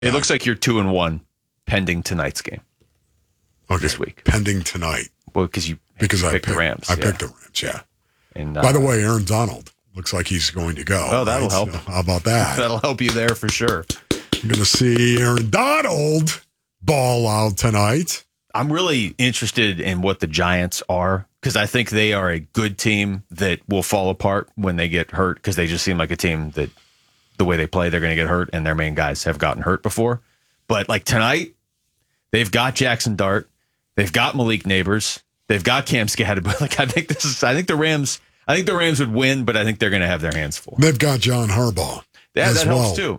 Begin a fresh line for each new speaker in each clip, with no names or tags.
It looks like you're 2-1 pending tonight's game.
Okay.
This week.
Pending tonight.
Well, because I picked the Rams.
I picked the Rams, yeah.
And,
by the way, Aaron Donald looks like he's going to go.
Oh, that'll help.
So how about that?
That'll help you there for sure.
You're going to see Aaron Donald ball out tonight.
I'm really interested in what the Giants are because I think they are a good team that will fall apart when they get hurt because they just seem like a team that the way they play, they're going to get hurt, and their main guys have gotten hurt before. But like tonight, they've got Jackson Dart. They've got Malik Neighbors. They've got Cam Skadden. Like I think the Rams would win, but I think they're going to have their hands full.
They've got John Harbaugh.
Yeah, that
well.
helps too.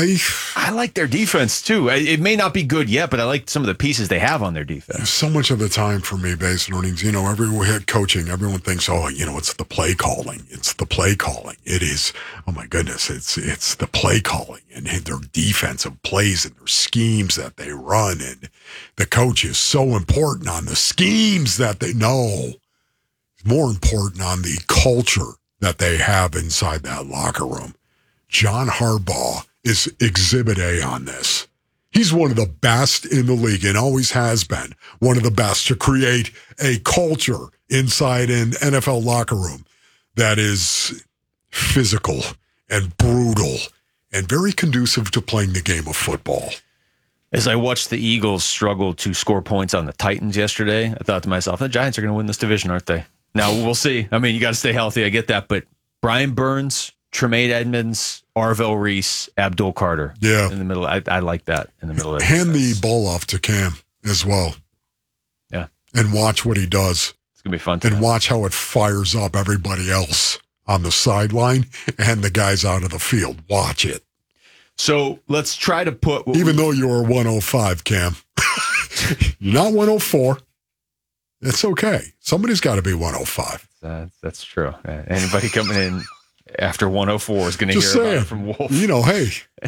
I
like their defense too. It may not be good yet, but I like some of the pieces they have on their defense.
So much of the time for me, based on earnings, every head coaching, everyone thinks, it's the play calling. It's the play calling. It is, oh my goodness, it's the play calling and their defensive plays and their schemes that they run. And the coach is so important on the schemes that they know. It's more important on the culture that they have inside that locker room. John Harbaugh is Exhibit A on this. He's one of the best in the league and always has been one of the best to create a culture inside an NFL locker room that is physical and brutal and very conducive to playing the game of football.
As I watched the Eagles struggle to score points on the Titans yesterday, I thought to myself, the Giants are going to win this division, aren't they? Now, we'll see. I mean, you got to stay healthy. I get that. But Brian Burns, Tremaine Edmonds, Arvell Reese, Abdul Carter.
Yeah.
In the middle. I like that in the middle of it.
Hand the ball off to Cam as well.
Yeah.
And watch what he does.
It's going to be fun.
And watch how it fires up everybody else on the sideline and the guys out of the field. Watch it.
So let's try to put...
Even though you're 105, Cam. You're not 104. It's okay. Somebody's got to be 105.
That's true. Anybody coming in after 104 is going to hear about it from Wolf.
Hey,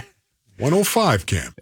105, Cam.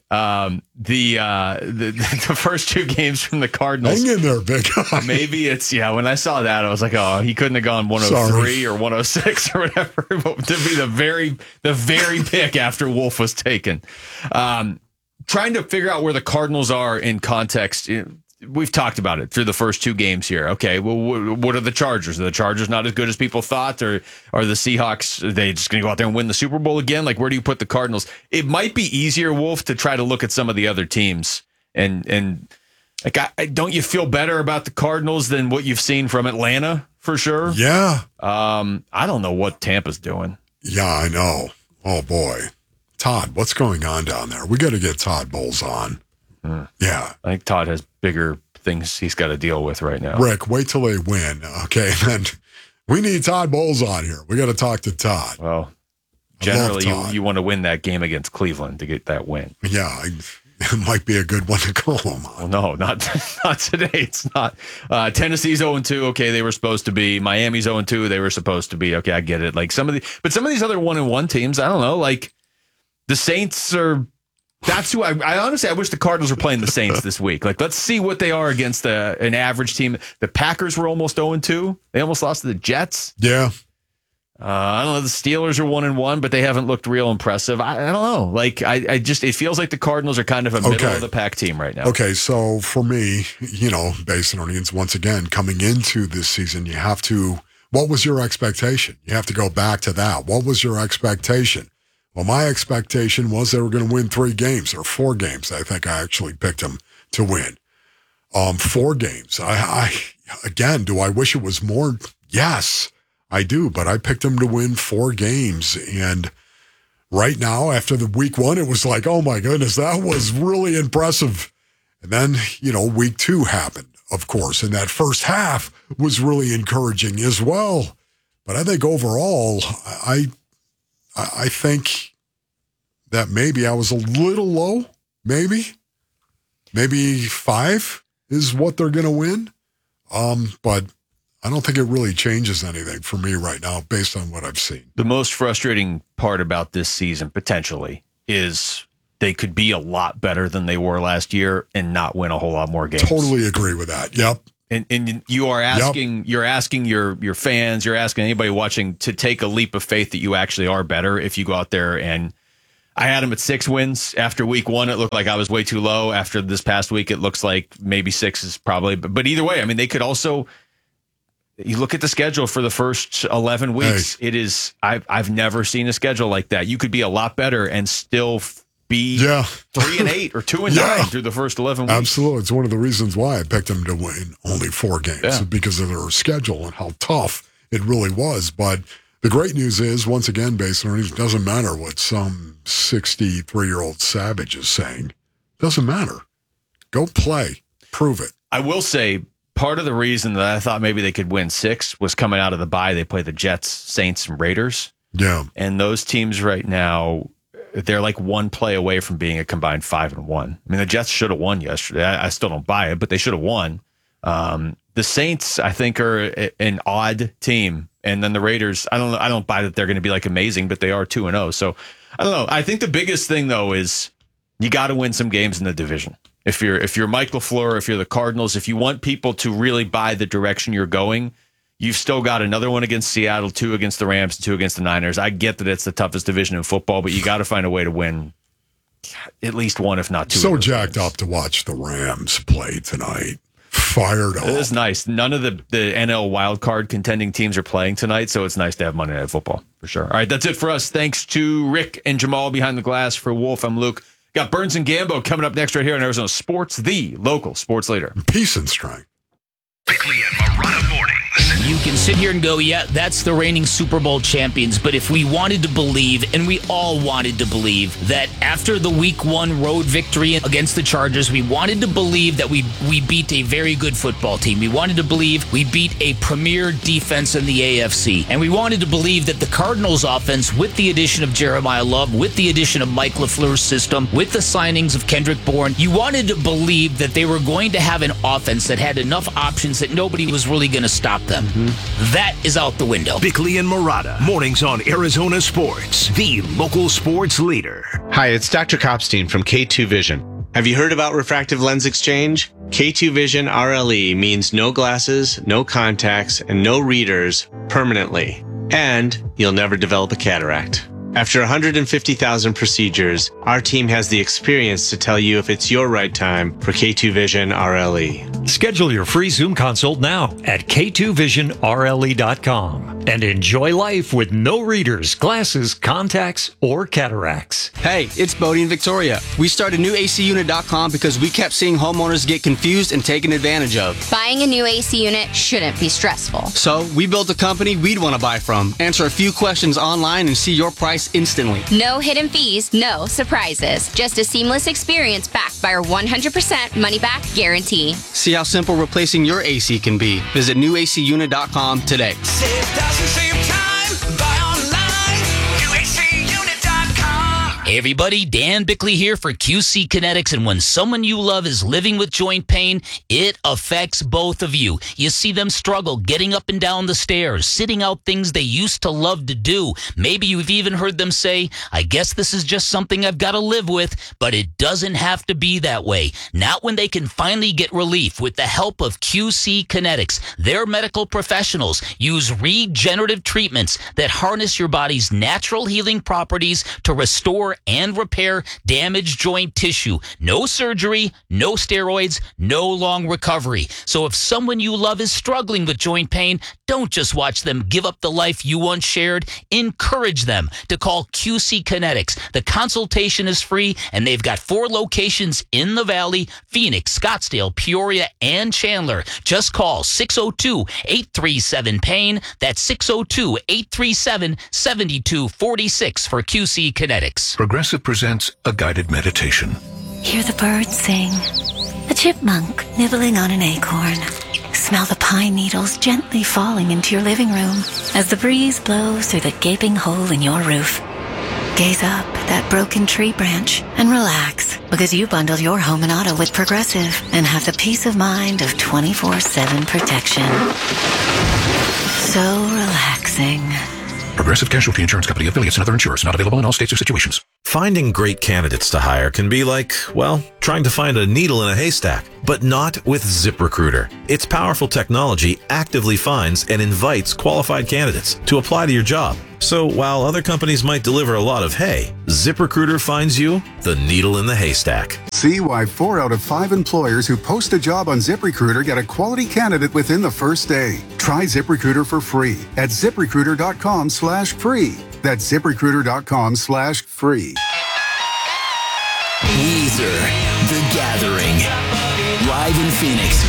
The first two games from the Cardinals.
Hang in there, big guy.
Maybe it's, when I saw that, I was like, oh, he couldn't have gone 103 or 106 or whatever to be the very pick after Wolf was taken. Trying to figure out where the Cardinals are in context. We've talked about it through the first two games here. Okay, well, what are the Chargers? Are the Chargers not as good as people thought? Or are the Seahawks, are they just going to go out there and win the Super Bowl again? Like, where do you put the Cardinals? It might be easier, Wolf, to try to look at some of the other teams. And like, don't you feel better about the Cardinals than what you've seen from Atlanta, for sure?
Yeah.
I don't know what Tampa's doing.
Yeah, I know. Oh, boy. Todd, what's going on down there? We got to get Todd Bowles on. Yeah.
I think Todd has bigger things he's got to deal with right now.
Rick, wait till they win. Okay. And we need Todd Bowles on here. We got to talk to Todd.
Well, generally you want to win that game against Cleveland to get that win.
Yeah. It might be a good one to call him on.
Well, no, not today. It's not. Tennessee's 0-2. Okay. They were supposed to be. Miami's 0-2. They were supposed to be. Okay. I get it. Like some of these other 1-1 teams, I don't know, like the Saints are, that's who I honestly, I wish the Cardinals were playing the Saints this week. Like, let's see what they are against an average team. The Packers were almost 0-2. They almost lost to the Jets.
Yeah.
I don't know. The Steelers are 1-1, but they haven't looked real impressive. I don't know. Like, I just, it feels like the Cardinals are kind of a middle of the pack team right now.
Okay. So for me, based on audience, once again, coming into this season, you have to, what was your expectation? You have to go back to that. What was your expectation? Well, my expectation was they were going to win 3 games or 4 games. I think I actually picked them to win. 4 games. Again, do I wish it was more? Yes, I do. But I picked them to win 4 games. And right now, after the week 1, it was like, oh my goodness, that was really impressive. And then, week 2 happened, of course. And that first half was really encouraging as well. But I think overall, I think that maybe I was a little low, maybe 5 is what they're going to win. But I don't think it really changes anything for me right now based on what I've seen.
The most frustrating part about this season, potentially, is they could be a lot better than they were last year and not win a whole lot more games.
Totally agree with that. Yep.
And you are asking, you're asking your fans, you're asking anybody watching to take a leap of faith that you actually are better if you go out there and I had them at 6 wins. After week 1, it looked like I was way too low. After this past week, it looks like maybe 6 is probably. But either way, I mean, they could also. You look at the schedule for the first 11 weeks. Hey. It is. I've never seen a schedule like that. You could be a lot better and still be 3-8 or 2-9 through the first 11 weeks.
Absolutely, it's one of the reasons why I picked them to win only 4 games because of their schedule and how tough it really was. But the great news is, once again, basically, it doesn't matter what some 63-year-old savage is saying. Doesn't matter. Go play. Prove it.
I will say, part of the reason that I thought maybe they could win 6 was coming out of the bye. They play the Jets, Saints, and Raiders.
Yeah.
And those teams right now, they're like 1 play away from being a combined 5-1. I mean, the Jets should have won yesterday. I still don't buy it, but they should have won. The Saints, I think, are an odd team. And then the Raiders, I don't buy that they're going to be like amazing, but they are 2-0. So I don't know. I think the biggest thing though is you got to win some games in the division. If you're Mike LaFleur, if you're the Cardinals, if you want people to really buy the direction you're going, you've still got another one against Seattle, 2 against the Rams, 2 against the Niners. I get that it's the toughest division in football, but you got to find a way to win at least 1, if not 2.
So jacked up to watch the Rams play tonight. Fired up.
It is nice. None of the NL wildcard contending teams are playing tonight, so it's nice to have Monday Night Football for sure. All right, that's it for us. Thanks to Rick and Jamal behind the glass. For Wolf, I'm Luke. Got Burns and Gambo coming up next right here on Arizona Sports, the local sports leader.
Peace and strength.
Bickley and Marotta mornings.
You can sit here and go, yeah, that's the reigning Super Bowl champions. But if we wanted to believe, and we all wanted to believe, that after the Week 1 road victory against the Chargers, we wanted to believe that we beat a very good football team. We wanted to believe we beat a premier defense in the AFC. And we wanted to believe that the Cardinals offense, with the addition of Jeremiah Love, with the addition of Mike LaFleur's system, with the signings of Kendrick Bourne, you wanted to believe that they were going to have an offense that had enough options that nobody was really going to stop them. That is out the window.
Bickley and Marotta, mornings on Arizona Sports, the local sports leader.
Hi, it's Dr. Kopstein from K2 Vision. Have you heard about refractive lens exchange? K2 Vision RLE means no glasses, no contacts, and no readers permanently. And you'll never develop a cataract. After 150,000 procedures, our team has the experience to tell you if it's your right time for K2 Vision RLE.
Schedule your free Zoom consult now at k2visionrle.com and enjoy life with no readers, glasses, contacts, or cataracts.
Hey, it's Bodie and Victoria. We started newacunit.com because we kept seeing homeowners get confused and taken advantage of.
Buying a new AC unit shouldn't be stressful.
So we built a company we'd want to buy from. Answer a few questions online and see your price instantly.
No hidden fees, no surprises. Just a seamless experience backed by our 100% money-back guarantee.
See how simple replacing your AC can be. Visit newacunit.com today.
Save doesn't save time. Buy online. newacunit.com.
Hey everybody, Dan Bickley here for QC Kinetics, and when someone you love is living with joint pain, it affects both of you. You see them struggle getting up and down the stairs, sitting out things they used to love to do. Maybe you've even heard them say, I guess this is just something I've got to live with, but it doesn't have to be that way. Not when they can finally get relief with the help of QC Kinetics. Their medical professionals use regenerative treatments that harness your body's natural healing properties to restore and repair damaged joint tissue. No surgery, no steroids, no long recovery. So if someone you love is struggling with joint pain, don't just watch them give up the life you once shared. Encourage them to call QC Kinetics. The consultation is free, and they've got 4 locations in the Valley: Phoenix, Scottsdale, Peoria, and Chandler. Just call 602-837-PAIN. That's 602-837-7246 for QC Kinetics.
Progressive presents a guided meditation.
Hear the birds sing, a chipmunk nibbling on an acorn. Smell the pine needles gently falling into your living room as the breeze blows through the gaping hole in your roof. Gaze up at that broken tree branch and relax, because you bundle your home and auto with Progressive and have the peace of mind of 24/7 protection. So relaxing.
Progressive Casualty Insurance Company, affiliates, and other insurers. Not available in all states or situations.
Finding great candidates to hire can be like, well, trying to find a needle in a haystack, but not with ZipRecruiter. Its powerful technology actively finds and invites qualified candidates to apply to your job. So while other companies might deliver a lot of hay, ZipRecruiter finds you the needle in the haystack.
See why 4 out of 5 employers who post a job on ZipRecruiter get a quality candidate within the first day. Try ZipRecruiter for free at ZipRecruiter.com/free. That's ZipRecruiter.com/free.
Weezer, The Gathering, live in Phoenix.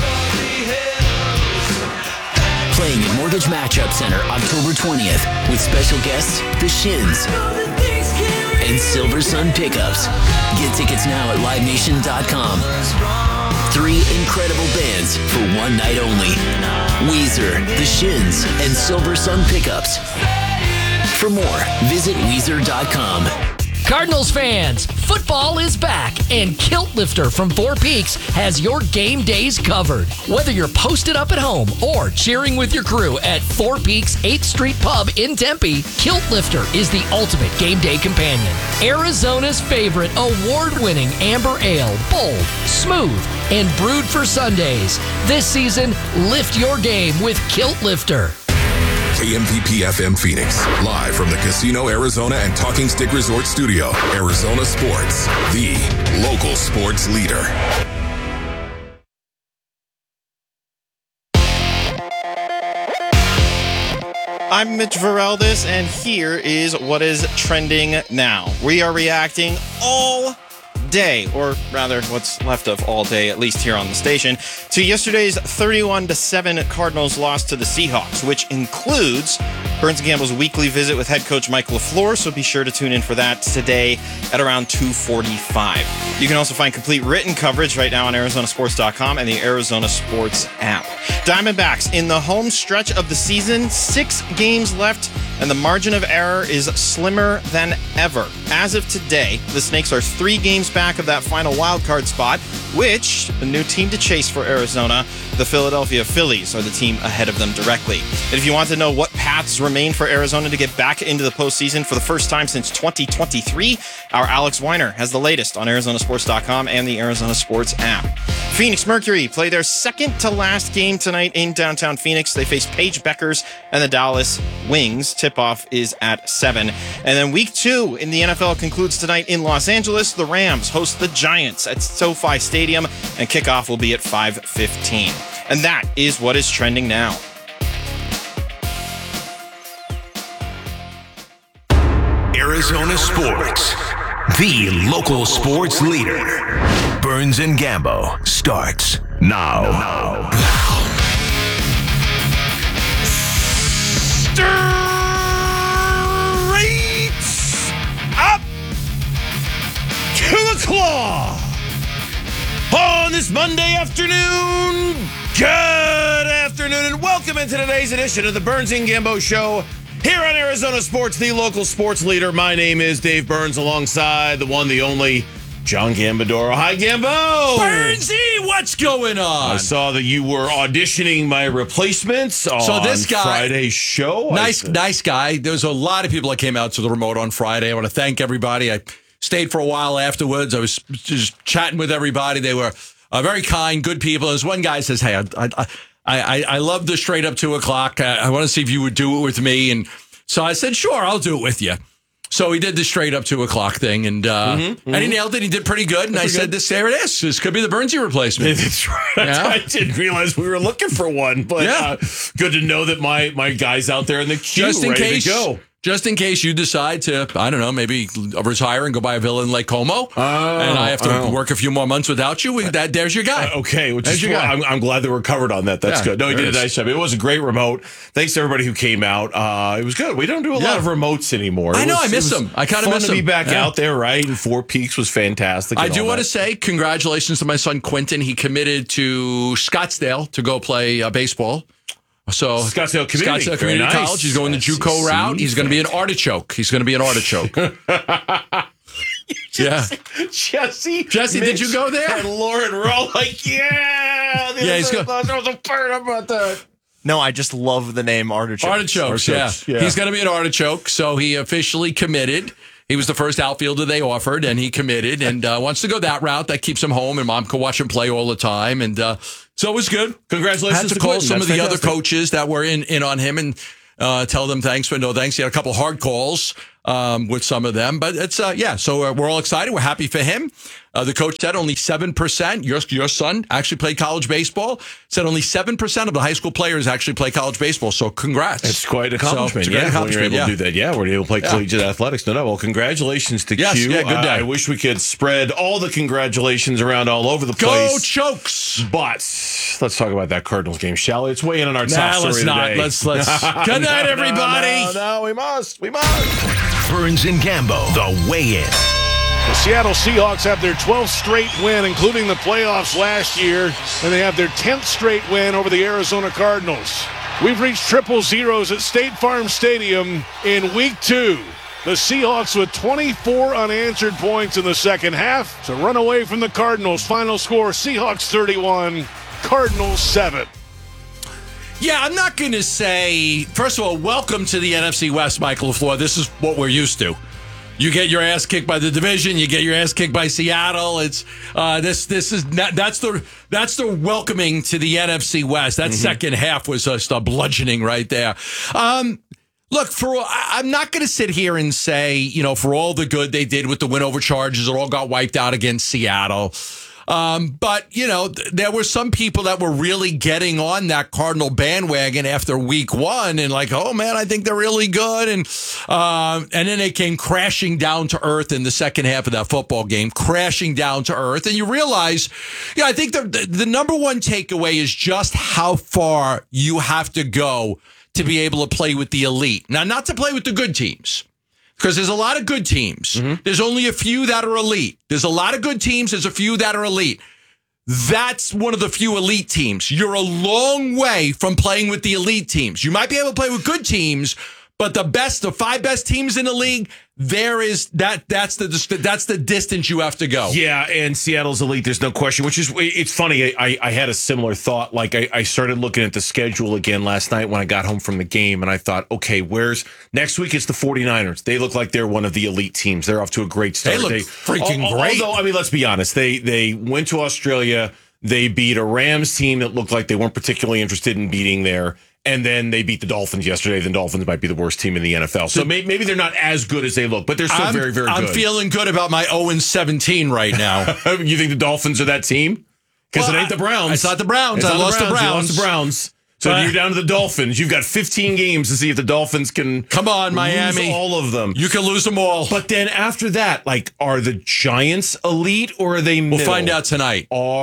Playing at Mortgage Matchup Center October 20th with special guests, The Shins and Silver Sun Pickups. Get tickets now at LiveNation.com. 3 incredible bands for one night only. Weezer, The Shins, and Silver Sun Pickups. For more, visit Weezer.com.
Cardinals fans, football is back, and Kilt Lifter from Four Peaks has your game days covered. Whether you're posted up at home or cheering with your crew at Four Peaks 8th Street Pub in Tempe, Kilt Lifter is the ultimate game day companion. Arizona's favorite award-winning amber ale, bold, smooth, and brewed for Sundays. This season, lift your game with Kilt Lifter.
KMPP FM Phoenix, live from the Casino Arizona and Talking Stick Resort Studio. Arizona Sports, the local sports leader.
I'm Mitch Vareldis, and here is what is trending now. We are reacting all day, or rather what's left of all day, at least here on the station, to yesterday's 31-7 Cardinals loss to the Seahawks, which includes Burns & Gamble's weekly visit with head coach Mike LaFleur, so be sure to tune in for that today at around 2:45. You can also find complete written coverage right now on ArizonaSports.com and the Arizona Sports app. Diamondbacks in the home stretch of the season, 6 games left, and the margin of error is slimmer than ever. As of today, the Snakes are 3 games back of that final wildcard spot, which, a new team to chase for Arizona, the Philadelphia Phillies are the team ahead of them directly. And if you want to know what paths remain for Arizona to get back into the postseason for the first time since 2023, our Alex Weiner has the latest on ArizonaSports.com and the Arizona Sports app. Phoenix Mercury play their second-to-last game tonight in downtown Phoenix. They face Paige Beckers and the Dallas Wings. Tip-off is at 7. And then Week 2 in the NFL concludes tonight in Los Angeles. The Rams host the Giants at SoFi Stadium, and kickoff will be at 5:15. And that is what is trending now.
Arizona Sports, the local sports leader. Burns and Gambo starts now.
Straight up to the claw on this Monday afternoon. Good afternoon, and welcome into today's edition of the Burns and Gambo Show here on Arizona Sports, the local sports leader. My name is Dave Burns, alongside the one, the only John Gambadoro. Hi, Gambo.
Burnsy, what's going on?
I saw that you were auditioning my replacements on
this guy,
Friday's show.
Nice guy. There's a lot of people that came out to the remote on Friday. I want to thank everybody. I stayed for a while afterwards. I was just chatting with everybody. They were very kind, good people. There's one guy says, hey, I love the straight up 2 o'clock. I want to see if you would do it with me. And so I said, sure, I'll do it with you. So he did the straight up 2 o'clock thing, and and he nailed it. He did pretty good. And I said, there it is. This could be the Burnsy replacement.
That's right. Yeah? I didn't realize we were looking for one, but good to know that my guy's out there in the queue, ready to go.
Just in case you decide to, I don't know, maybe retire and go buy a villa in Lake Como, and I have to work a few more months without you, there's your guy.
Okay, I'm glad that we're covered on that. That's good. No, he did a nice job. It was a great remote. Thanks to everybody who came out. It was good. We don't do a lot of remotes anymore.
I miss them. I kind of miss them.
Fun to be back out there, right? And Four Peaks was fantastic.
I do want to say congratulations to my son Quentin. He committed to Scottsdale to go play baseball. So
Scottsdale Community
College. He's going the JUCO route. He's going to be an artichoke.
Jesse,
did you go there?
And Lauren were all like,
he's going.
No, I just love the name
Artichokes. Yeah. He's going to be an artichoke. So he officially committed. He was the first outfielder they offered, and he committed and wants to go that route. That keeps him home, and Mom can watch him play all the time. And so it was good.
Congratulations
I had to call some of the other coaches that were in on him, and tell them thanks, but no thanks. He had a couple hard calls with some of them, but it's so we're all excited. We're happy for him. The coach said only 7%. Your son actually played college baseball. Said only 7% of the high school players actually play college baseball. So congrats.
It's quite an accomplishment.
So, it's a great accomplishment.
When you're able to do that. Yeah, we're able to play collegiate athletics. No. Well, congratulations to Q.
Yeah, good day.
I wish we could spread all the congratulations around all over the place.
Go Chokes!
But let's talk about that Cardinals game, shall we? It's weighing on our top story
let's not.
today.
Let's. Good night, everybody.
No, we must.
Burns and Gambo, the weigh-in.
The Seattle Seahawks have their 12th straight win, including the playoffs last year, and they have their 10th straight win over the Arizona Cardinals. We've reached triple zeros at State Farm Stadium in Week 2. The Seahawks with 24 unanswered points in the second half to run away from the Cardinals. Final score, Seahawks 31, Cardinals 7.
Yeah, I'm not going to say, first of all, welcome to the NFC West, Michael LaFleur. This is what we're used to. You get your ass kicked by the division. You get your ass kicked by Seattle. It's that's the welcoming to the NFC West. That second half was just a bludgeoning right there. Look, I'm not going to sit here and say, for all the good they did with the win over Chargers, it all got wiped out against Seattle. But, there were some people that were really getting on that Cardinal bandwagon after week 1 and like, oh, man, I think they're really good. And then they came crashing down to earth in the second half of that football game, crashing down to earth. And you realize, I think the number one takeaway is just how far you have to go to be able to play with the elite. Now, not to play with the good teams. Because there's a lot of good teams. There's only a few that are elite. There's a lot of good teams. There's a few that are elite. That's one of the few elite teams. You're a long way from playing with the elite teams. You might be able to play with good teams, but the 5 best teams in the league, that's the distance you have to go.
Yeah, and Seattle's elite, there's no question, it's funny. I had a similar thought. Like I started looking at the schedule again last night when I got home from the game, and I thought, okay, next week it's the 49ers. They look like they're one of the elite teams. They're off to a great start.
They look freaking great.
Although, let's be honest, they went to Australia, they beat a Rams team that looked like they weren't particularly interested in beating there. And then they beat the Dolphins yesterday. The Dolphins might be the worst team in the NFL. So maybe they're not as good as they look, but they're still very, very good.
I'm feeling good about my 0-17 right now.
You think the Dolphins are that team? Because it ain't the Browns.
It's not the Browns. I lost the Browns.
You lost the Browns. So you're down to the Dolphins. You've got 15 games to see if the Dolphins can
come on, Miami.
Lose all of them.
You can lose them all.
But then after that, are the Giants elite or are they middle?
We'll find out tonight.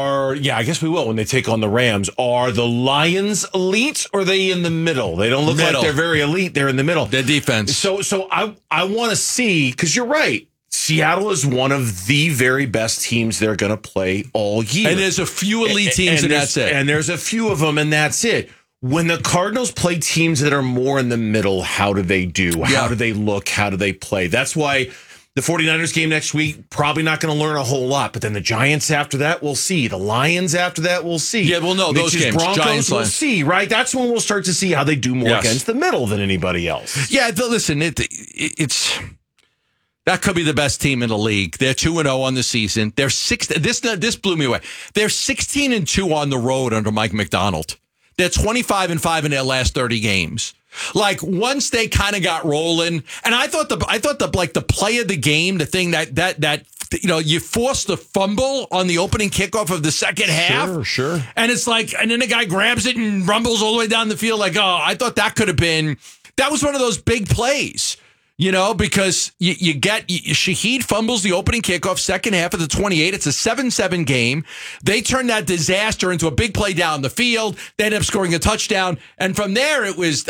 I guess we will when they take on the Rams. Are the Lions elite or are they in the middle? They don't look like they're very elite. They're in the middle.
Their defense.
So I want to see, because you're right. Seattle is one of the very best teams they're going to play all year.
And there's a few elite teams, and that's it.
And there's a few of them, and that's it. When the Cardinals play teams that are more in the middle, how do they do? How do they look? How do they play? That's why the 49ers game next week, probably not going to learn a whole lot. But then the Giants after that, we'll see. The Lions after that, we'll see.
Yeah, we'll know those games.
Broncos,
Giants,
we'll see, right? That's when we'll start to see how they do more against the middle than anybody else.
Yeah, listen, it's... That could be the best team in the league. They're 2-0 on the season. They're this blew me away. They're 16-2 on the road under Mike McDonald. They're 25-5 in their last 30 games. Once they kind of got rolling, and I thought the play of the game, the thing that you forced the fumble on the opening kickoff of the second half.
Sure.
And it's and then the guy grabs it and rumbles all the way down the field. I thought that could have been. That was one of those big plays. Because you get Shaheed fumbles the opening kickoff, second half of the 28. It's a 7-7 game. They turn that disaster into a big play down the field. They end up scoring a touchdown. And from there, that was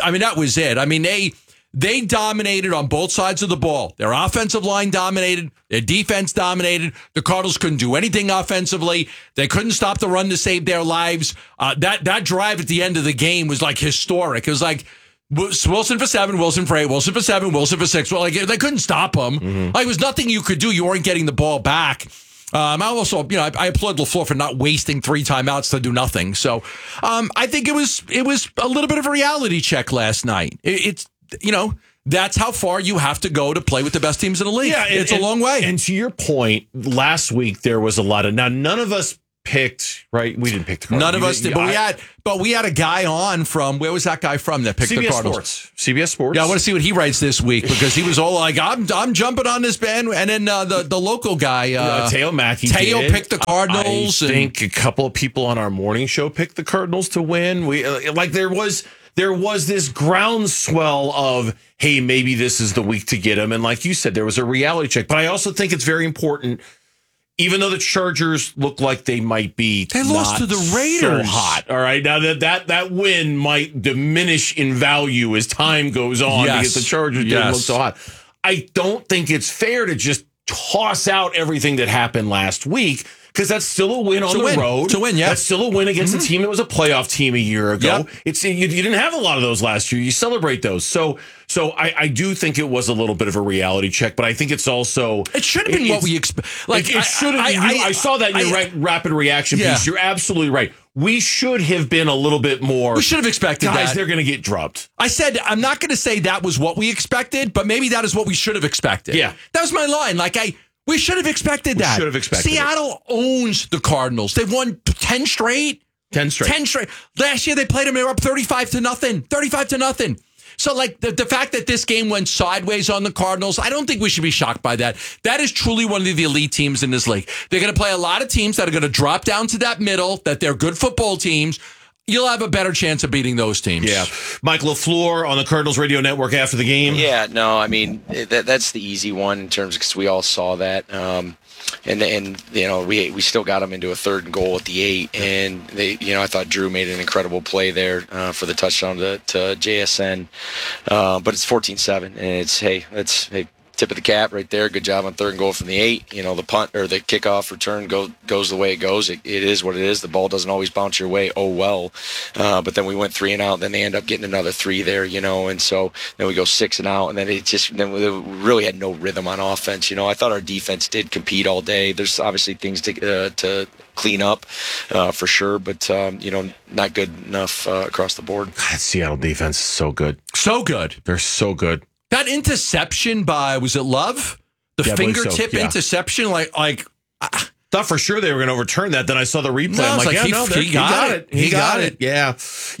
it. They dominated on both sides of the ball. Their offensive line dominated. Their defense dominated. The Cardinals couldn't do anything offensively. They couldn't stop the run to save their lives. That drive at the end of the game was historic. It was Wilson for 7, Wilson for 8, Wilson for 7, Wilson for 6. Well, they couldn't stop him. It was nothing you could do. You weren't getting the ball back. I also, I applaud LaFleur for not wasting 3 timeouts to do nothing. So, I think it was a little bit of a reality check last night. That's how far you have to go to play with the best teams in the league. Yeah, it's a long way.
And to your point, last week there was a lot of, now none of us
picked, right? We didn't pick the Cardinals.
None of us did, but we had a guy on from, where was that guy from that picked the Cardinals?
CBS Sports.
Yeah, I want to see what he writes this week because he was all like, I'm jumping on this band. And then the local guy,
Teo Mackey
picked the Cardinals.
I think a couple of people on our morning show picked the Cardinals to win. We there was this groundswell of, hey, maybe this is the week to get him. And like you said, there was a reality check. But I also think it's very important, even though the Chargers look like they might be
they lost to the Raiders.
So hot. All right. Now that win might diminish in value as time goes on because the Chargers didn't look so hot. I don't think it's fair to just toss out everything that happened last week, because that's still a win on the road.
It's a win, yeah.
That's still a win against a team that was a playoff team a year ago. Yep. You didn't have a lot of those last year. You celebrate those. So I do think it was a little bit of a reality check, but I think it's also...
It should have been what we expect.
Like, it should have. I saw that in your rapid reaction piece. You're absolutely right. We should have been a little bit more...
We should have expected
guys,
that.
They're going to get dropped.
I said, I'm not going to say that was what we expected, but maybe that is what we should have expected.
Yeah.
That was my line. We should have expected that.
Should have expected
Seattle owns the Cardinals. They've won 10 straight.
10 straight.
Last year they played them. They were up 35-0. 35-0. So, the fact that this game went sideways on the Cardinals, I don't think we should be shocked by that. That is truly one of the elite teams in this league. They're going to play a lot of teams that are going to drop down to that middle, that they're good football teams. You'll have a better chance of beating those teams.
Yeah. Mike LaFleur on the Cardinals radio network after the game.
Yeah, no, I mean, that's the easy one in terms, because we all saw that. And you know, we still got them into a 3rd and goal at the 8, and I thought Drew made an incredible play there for the touchdown to JSN. But it's 14-7, and it's tip of the cap right there. Good job on 3rd and goal from the 8. The punt or the kickoff return goes the way it goes. It is what it is. The ball doesn't always bounce your way. Oh well. But then we went 3 and out. Then they end up getting another 3 there. And so then we go 6 and out. And then we really had no rhythm on offense. I thought our defense did compete all day. There's obviously things to clean up for sure, but not good enough across the board.
God, Seattle defense is so good.
So good.
They're so good.
That interception by, was it Love? The fingertip interception,
thought for sure they were going to overturn that. Then I saw the replay.
No,
I'm like,
he got it. He got it.
Yeah.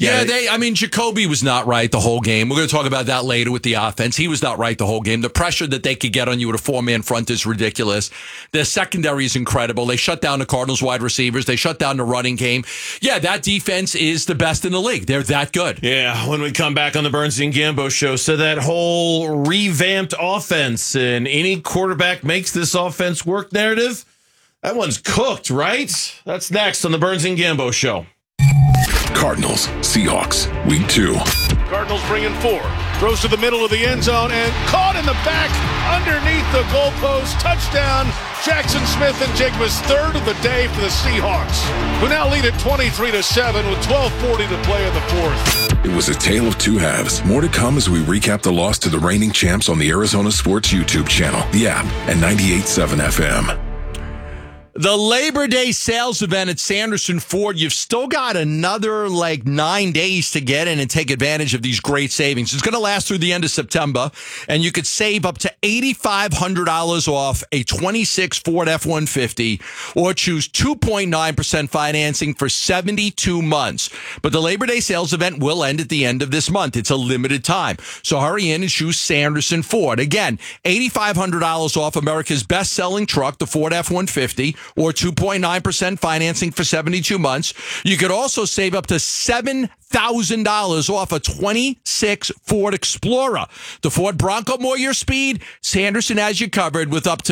Jacoby was not right the whole game. We're going to talk about that later with the offense. He was not right the whole game. The pressure that they could get on you with a 4-man front is ridiculous. The secondary is incredible. They shut down the Cardinals wide receivers. They shut down the running game. Yeah, that defense is the best in the league. They're that good.
Yeah, when we come back on the Burns and Gambo show, so that whole revamped offense and any quarterback makes this offense work narrative, that one's cooked, right? That's next on the Burns and Gambo show.
Cardinals, Seahawks, Week 2.
Cardinals bringing 4. Throws to the middle of the end zone and caught in the back underneath the goalpost. Touchdown, Jackson Smith and Jigba's 3rd of the day for the Seahawks, who now lead at 23-7 with 12:40 to play in the 4th.
It was a tale of 2 halves. More to come as we recap the loss to the reigning champs on the Arizona Sports YouTube channel, the app, and 98.7 FM.
The Labor Day sales event at Sanderson Ford, you've still got another 9 days to get in and take advantage of these great savings. It's going to last through the end of September, and you could save up to $8,500 off a 26 Ford F-150 or choose 2.9% financing for 72 months. But the Labor Day sales event will end at the end of this month. It's a limited time. So hurry in and choose Sanderson Ford. Again, $8,500 off America's best-selling truck, the Ford F-150, or 2.9% financing for 72 months. You could also save up to $7,000 off a 26 Ford Explorer. The Ford Bronco, more your speed. Sanderson has you covered with up to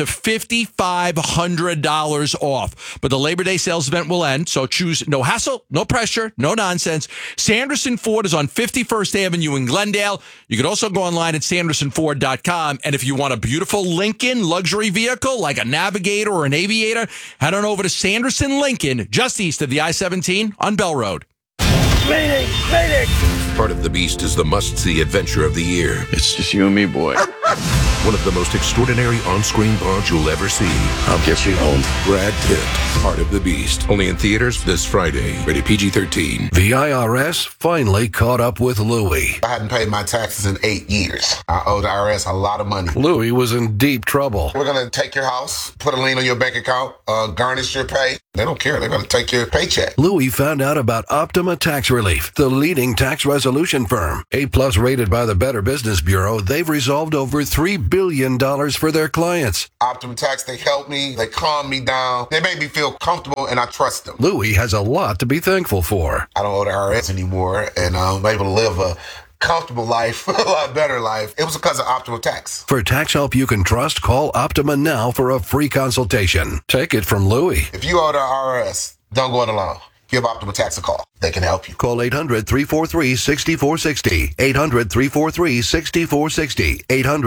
$5,500 off. But the Labor Day sales event will end, so choose no hassle, no pressure, no nonsense. Sanderson Ford is on 51st Avenue in Glendale. You can also go online at sandersonford.com. And if you want a beautiful Lincoln luxury vehicle like a Navigator or an Aviator, head on over to Sanderson Lincoln, just east of the I-17 on Bell Road.
Mayday!
Heart of the Beast is the must-see adventure of the year.
It's just you and me, boy.
One of the most extraordinary on-screen bonds you'll ever see.
I'll get you home.
Brad Pitt, Heart of the Beast. Only in theaters this Friday. Rated PG-13.
The IRS finally caught up with Louie.
I hadn't paid my taxes in 8 years. I owed the IRS a lot of money.
Louie was in deep trouble.
We're going to take your house, put a lien on your bank account, garnish your pay. They don't care. They're going to take your paycheck.
Louie found out about Optima Tax Relief, the leading tax resolution firm. A+ rated by the Better Business Bureau, they've resolved over $3 billion for their clients.
Optima Tax, they helped me. They calmed me down. They made me feel comfortable, and I trust them.
Louie has a lot to be thankful for.
I don't owe the IRS anymore, and I'm able to live a comfortable life, a lot better life. It was because of Optima Tax.
For tax help you can trust, call Optima now for a free consultation. Take it from Louie.
If you owe the IRS, don't go it alone. Give Optima Tax a call. They can help you.
Call 800-343-6460. 800-343-6460.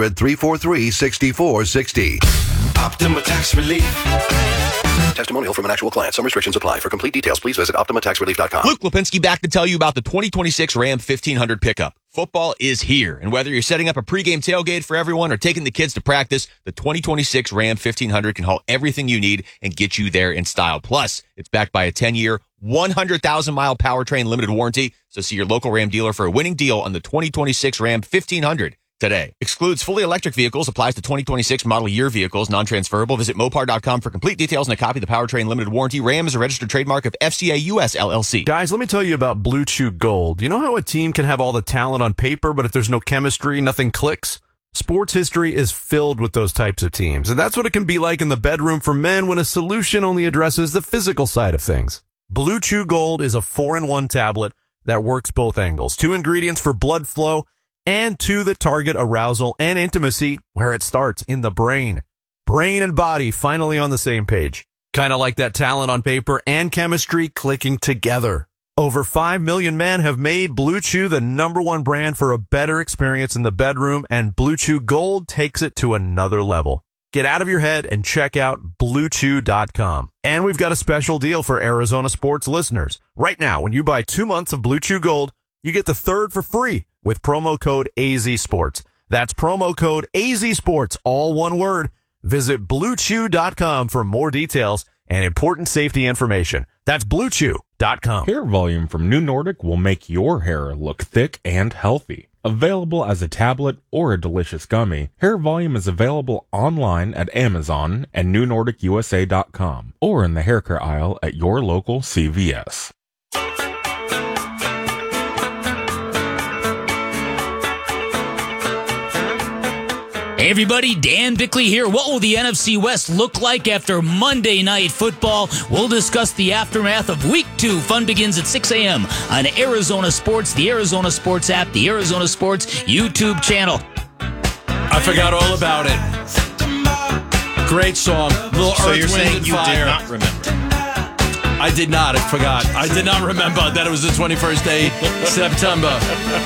800-343-6460.
Optima Tax Relief.
Testimonial from an actual client. Some restrictions apply. For complete details, please visit OptimaTaxRelief.com.
Luke Lipinski back to tell you about the 2026 Ram 1500 pickup. Football is here, and whether you're setting up a pregame tailgate for everyone or taking the kids to practice, the 2026 Ram 1500 can haul everything you need and get you there in style. Plus, it's backed by a 10-year, 100,000-mile powertrain limited warranty, so see your local Ram dealer for a winning deal on the 2026 Ram 1500 today. Excludes fully electric vehicles, applies to 2026 model year vehicles, non-transferable. Visit Mopar.com for complete details and a copy of the powertrain limited warranty. Ram is a registered trademark of FCA US LLC.
Guys, let me tell you about Blue Chew Gold. You know how a team can have all the talent on paper, but if there's no chemistry, nothing clicks? Sports history is filled with those types of teams, and that's what it can be like in the bedroom for men when a solution only addresses the physical side of things. Blue Chew Gold is a 4-in-1 tablet that works both angles. 2 ingredients for blood flow, and 2 that target arousal and intimacy where it starts, in the brain. Brain and body finally on the same page. Kind of like that talent on paper and chemistry clicking together. Over 5 million men have made Blue Chew the #1 brand for a better experience in the bedroom, and Blue Chew Gold takes it to another level. Get out of your head and check out BlueChew.com. And we've got a special deal for Arizona sports listeners. Right now, when you buy 2 months of Blue Chew Gold, you get the 3rd for free with promo code AZSports. That's promo code AZSports, all one word. Visit BlueChew.com for more details and important safety information. That's BlueChew.com.
Hair volume from New Nordic will make your hair look thick and healthy. Available as a tablet or a delicious gummy, Hair Volume is available online at Amazon and NewNordicUSA.com or in the hair care aisle at your local CVS.
Hey everybody, Dan Bickley here. What will the NFC West look like after Monday Night Football? We'll discuss the aftermath of Week 2. Fun begins at 6 a.m. on Arizona Sports, the Arizona Sports app, the Arizona Sports YouTube channel.
I forgot all about it. Great song. Little
So
Earth,
you're
Wind,
saying
and
you
Fire.
did not remember?
I did not. I forgot. I did not remember that it was the 21st day September.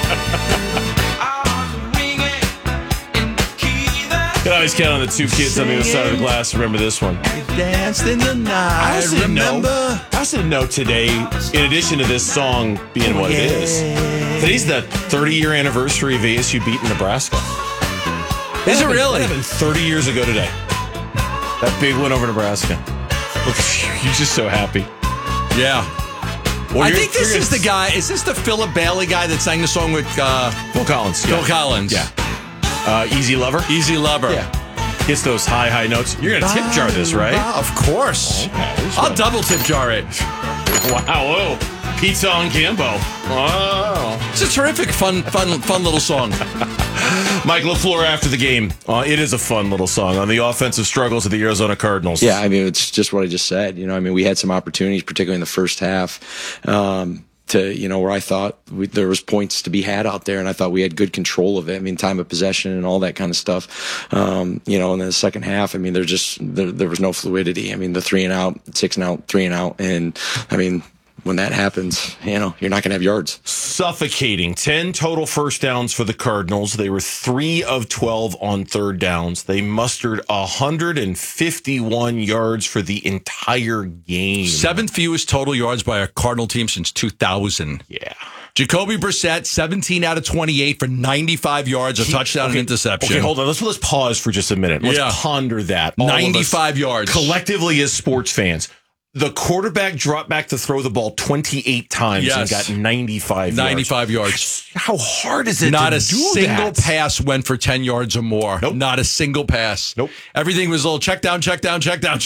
You can always count on the 2 kids on the other side of the glass. Remember this one.
Danced in the night.
I also didn't know today, in addition to this song being what it is, today's the 30-year anniversary of ASU beating Nebraska.
Is it really?
That happened 30 years ago today. That big win over Nebraska. Look, you're just so happy.
Yeah.
Well,
I think this is the guy. Is this the Philip Bailey guy that sang the song with
Phil Collins?
Phil Collins.
Yeah. Easy Lover?
Easy Lover.
Yeah. Hits those high notes. You're going to tip jar this, right?
Of course.
Okay,
I'll double tip jar it.
Wow, whoa. Pizza on Cambo. Wow.
It's a terrific, fun little song.
Mike LaFleur after the game. It is a fun little song on the offensive struggles of the Arizona Cardinals.
Yeah, I mean, it's just what I just said. You know, I mean, we had some opportunities, particularly in the first half, to, you know, where I thought there was points to be had out there, and I thought we had good control of it. I mean, time of possession and all that kind of stuff. You know, and then the second half, I mean, there was no fluidity. I mean, the 3 and out, 6 and out, 3 and out, and I mean, when that happens, you know, you're not going to have yards.
Suffocating. 10 total first downs for the Cardinals. They were 3 of 12 on third downs. They mustered 151 yards for the entire game.
7th fewest total yards by a Cardinal team since 2000.
Yeah.
Jacoby Brissett, 17 out of 28 for 95 yards, a touchdown and interception.
Okay, hold on. Let's pause for just a minute. Let's ponder that.
95 yards.
Collectively as sports fans. The quarterback dropped back to throw the ball 28 times and got 95
yards.
How hard is it
Not
to
a
do
single
that?
pass went for 10 yards or more.
Nope.
Not a single pass.
Nope.
Everything was a little check down. Didn't have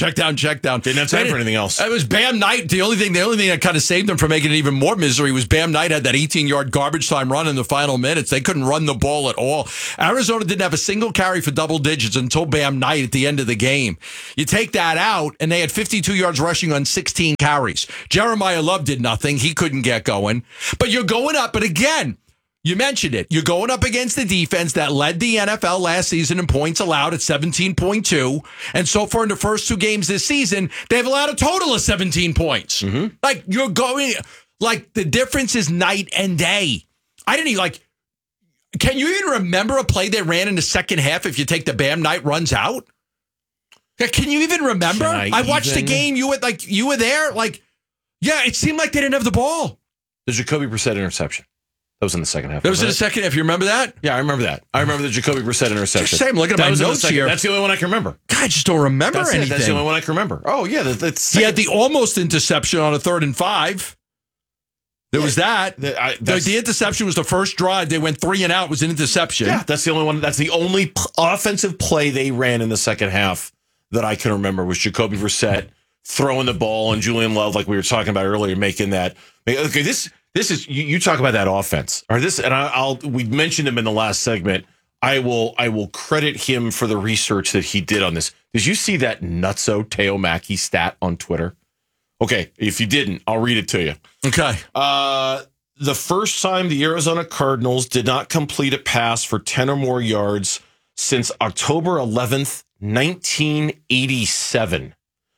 time
for anything else.
It was Bam Knight. The only thing that kind of saved them from making it even more misery was Bam Knight had that 18-yard garbage time run in the final minutes. They couldn't run the ball at all. Arizona didn't have a single carry for double digits until Bam Knight at the end of the game. You take that out, and they had 52 yards rushing on 16 carries. Jeremiah Love did nothing. He couldn't get going. But you're going up. But again, you mentioned it. You're going up against the defense that led the NFL last season in points allowed at 17.2. And so far in the first 2 games this season, they've allowed a total of 17 points. Like, you're going, like, the difference is night and day. I didn't even, like, can you even remember a play they ran in the second half if you take the Bam Knight runs out? Can you even remember? I watched the game. You were there. Like, yeah, it seemed like they didn't have the ball.
The Jacoby Brissett interception. That was in the second half.
That was in the second half. You remember that?
Yeah, I remember that. I rember the Jacoby Brissett interception.
Just saying, look at my notes here.
That's the only one I can remember.
God, I just don't remember anything.
That's the only one I can remember. Oh, yeah.
He had the almost interception on a 3rd and 5. There was that. The interception was the first drive. They went 3 and out. Was an interception.
Yeah, that's the only one. That's the only offensive play they ran in the second half that I can remember was Jacoby Brissett throwing the ball and Julian Love, like we were talking about earlier, making that. Okay, this is you talk about that offense or this, and we mentioned him in the last segment. I will credit him for the research that he did on this. Did you see that nutso Teo Mackey stat on Twitter? Okay, if you didn't, I'll read it to you.
Okay.
The first time the Arizona Cardinals did not complete a pass for 10 or more yards since October 11th, 1987.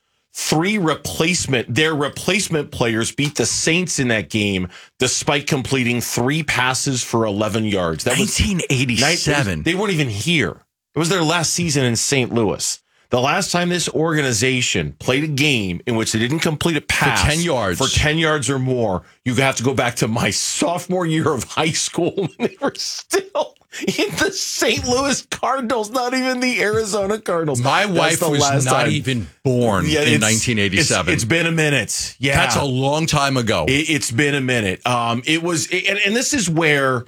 Their replacement players beat the Saints in that game despite completing 3 passes for 11 yards. That was
1987.
They weren't even here. It was their last season in St. Louis. The last time this organization played a game in which they didn't complete a pass
for 10 yards.
For 10 yards or more, you have to go back to my sophomore year of high school when they were still in the St. Louis Cardinals, not even the Arizona Cardinals.
My wife was not even born in 1987.
It's been a minute. Yeah.
That's a long time ago.
It's been a minute. And this is where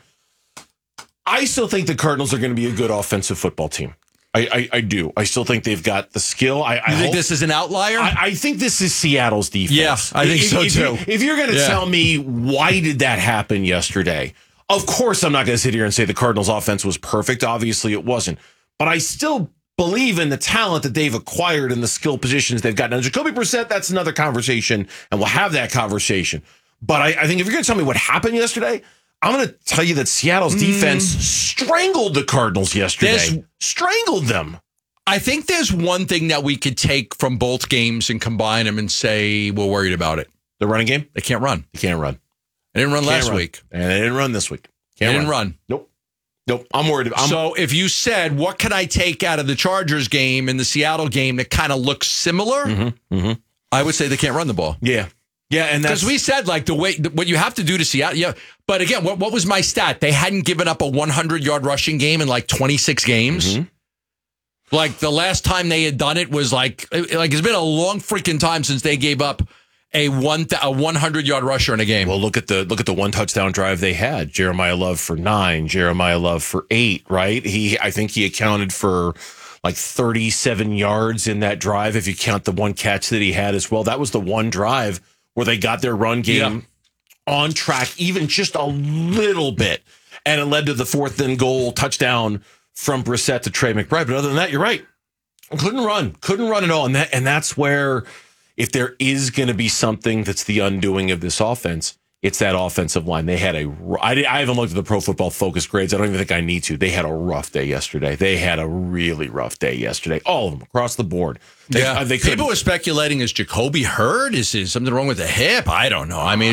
I still think the Cardinals are going to be a good offensive football team. I do. I still think they've got the skill. I
think this is an outlier?
I think this is Seattle's defense.
Yeah, I think so too.
If you're going to tell me why did that happen yesterday, of course I'm not going to sit here and say the Cardinals offense was perfect. Obviously it wasn't. But I still believe in the talent that they've acquired and the skill positions they've got. Now, Jacoby Brissett, that's another conversation, and we'll have that conversation. But I think if you're going to tell me what happened yesterday, I'm going to tell you that Seattle's defense strangled the Cardinals yesterday. Strangled them.
I think there's one thing that we could take from both games and combine them and say we're worried about it.
The running game?
They can't run.
They can't run.
They didn't run last week.
And they didn't run this week.
They didn't run.
Nope. I'm worried.
So if you said, what can I take out of the Chargers game and the Seattle game that kind of looks similar, I would say they can't run the ball.
Yeah. Yeah, and that's
because we said like what you have to do to Seattle. Yeah, but again, what was my stat? They hadn't given up a 100-yard rushing game in like 26 games. Like the last time they had done it was like it's been a long freaking time since they gave up a 100-yard rusher in a game.
Well, look at the one touchdown drive they had. Jeremiah Love for 9, Jeremiah Love for 8. Right? I think he accounted for like 37 yards in that drive if you count the one catch that he had as well. That was the one drive where they got their run game on track, even just a little bit. And it led to the 4th and goal touchdown from Brissett to Trey McBride. But other than that, you're right. Couldn't run at all. And that's where, if there is going to be something that's the undoing of this offense, it's that offensive line. They had I haven't looked at the Pro Football Focus grades. I don't even think I need to. They had a rough day yesterday. They had a really rough day yesterday. All of them across the board.
People were speculating, is Jacoby hurt? Is something wrong with the hip? I don't know. I mean,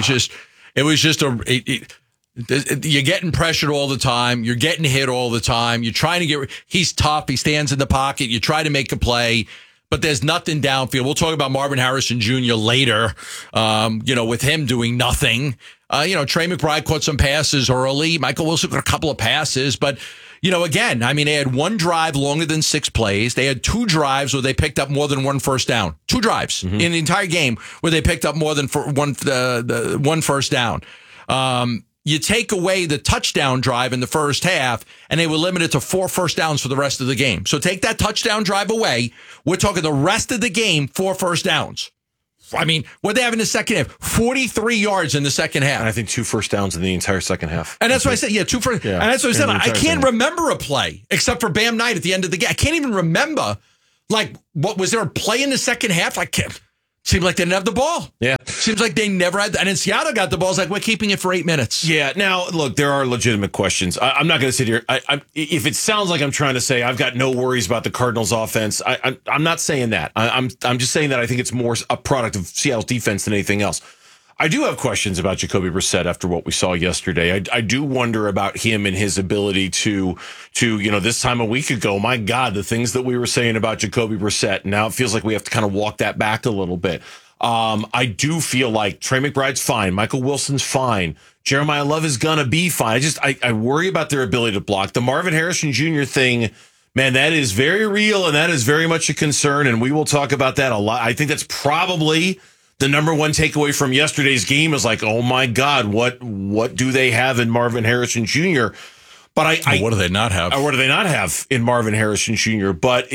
you're getting pressured all the time. You're getting hit all the time. You're trying to he's tough. He stands in the pocket. You try to make a play, but there's nothing downfield. We'll talk about Marvin Harrison Jr. later, with him doing nothing. Trey McBride caught some passes early. Michael Wilson got a couple of passes. But, again, they had one drive longer than 6 plays. They had 2 drives where they picked up more than 1 first down. 2 drives in the entire game where they picked up more than one first down. You take away the touchdown drive in the first half, and they were limited to 4 first downs for the rest of the game. So take that touchdown drive away. We're talking the rest of the game, 4 first downs. What they have in the second half? 43 yards in the second half.
And I think 2 first downs in the entire second half.
And that's what I said. Yeah, 2 first. Yeah. And that's what I said. I can't remember a play except for Bam Knight at the end of the game. I can't even remember. What was there a play in the second half? Seemed like they didn't have the ball.
Yeah.
Seems like they never had. And then Seattle got the ball. It's like, we're keeping it for 8 minutes.
Yeah. Now, look, there are legitimate questions. I'm not going to sit here. If it sounds like I'm trying to say I've got no worries about the Cardinals' offense, I'm not saying that. I'm just saying that I think it's more a product of Seattle's defense than anything else. I do have questions about Jacoby Brissett after what we saw yesterday. I do wonder about him and his ability to this time a week ago, my God, the things that we were saying about Jacoby Brissett. Now it feels like we have to kind of walk that back a little bit. I do feel like Trey McBride's fine. Michael Wilson's fine. Jeremiah Love is going to be fine. I worry about their ability to block. The Marvin Harrison Jr. thing, man, that is very real and that is very much a concern. And we will talk about that a lot. I think that's probably the number one takeaway from yesterday's game is like, oh my God, what do they have in Marvin Harrison Jr.? But
what do they not have?
What do they not have in Marvin Harrison Jr.? But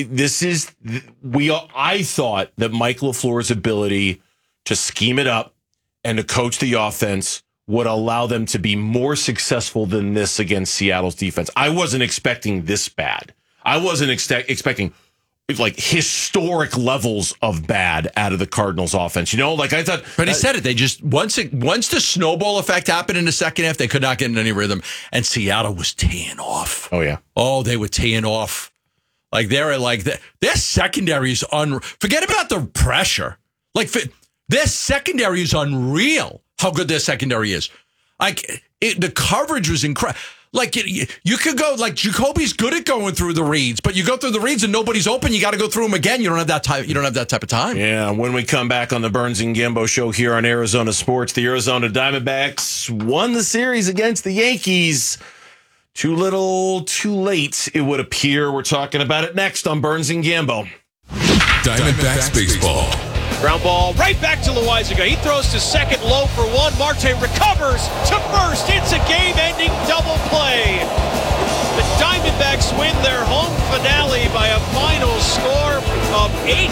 I thought that Mike LaFleur's ability to scheme it up and to coach the offense would allow them to be more successful than this against Seattle's defense. I wasn't expecting this bad. I wasn't expecting historic levels of bad out of the Cardinals offense. I thought.
But he said it. They just once the snowball effect happened in the second half, they could not get in any rhythm, and Seattle was teeing off.
Oh yeah.
Oh, they were teeing off. Their secondary is forget about the pressure. Their secondary is unreal. How good their secondary is. The coverage was incredible. You could go, Jacoby's good at going through the reads, but you go through the reads and nobody's open, you got to go through them again. You don't have that type of time.
Yeah, when we come back on the Burns and Gambo show here on Arizona Sports, the Arizona Diamondbacks won the series against the Yankees. Too little, too late, it would appear. We're talking about it next on Burns and Gambo.
Diamondbacks baseball.
Ground ball right back to Loaisiga. He throws to second, low for 1. Marte recovers to first. It's a game-ending double play. The Diamondbacks win their home finale by a final score of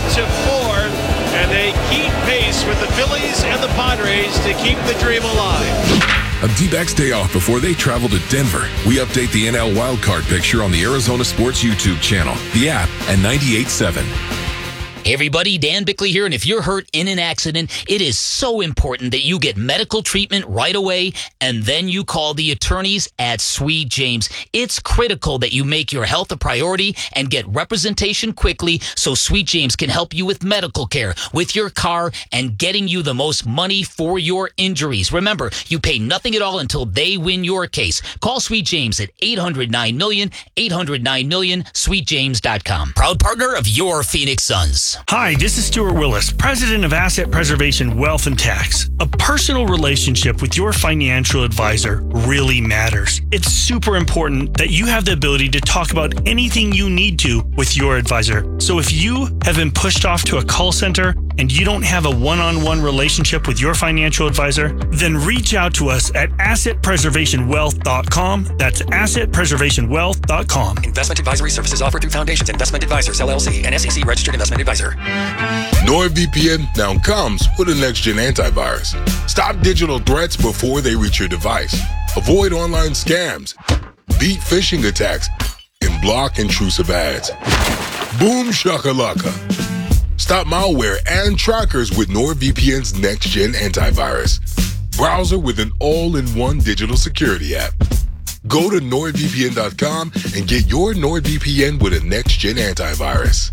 8-4, and they keep pace with the Phillies and the Padres to keep the dream alive.
A D-backs day off before they travel to Denver. We update the NL wildcard picture on the Arizona Sports YouTube channel, the app, and 98.7.
Hey everybody, Dan Bickley here, and if you're hurt in an accident, it is so important that you get medical treatment right away, and then you call the attorneys at Sweet James. It's critical that you make your health a priority and get representation quickly so Sweet James can help you with medical care, with your car, and getting you the most money for your injuries. Remember, you pay nothing at all until they win your case. Call Sweet James at 800-9-MILLION, 800-9-MILLION, sweetjames.com. Proud partner of your Phoenix Suns.
Hi, this is Stuart Willis, president of Asset Preservation Wealth and Tax. A personal relationship with your financial advisor really matters. It's super important that you have the ability to talk about anything you need to with your advisor. So if you have been pushed off to a call center and you don't have a one-on-one relationship with your financial advisor, then reach out to us at assetpreservationwealth.com. That's assetpreservationwealth.com.
Investment advisory services offered through Foundations Investment Advisors, LLC, an SEC registered investment advisor.
NordVPN now comes with a next-gen antivirus. Stop digital threats before they reach your device. Avoid online scams. Beat phishing attacks. And block intrusive ads. Boom shakalaka. Stop malware and trackers with NordVPN's next-gen antivirus. Browser with an all-in-one digital security app. Go to NordVPN.com and get your NordVPN with a next-gen antivirus.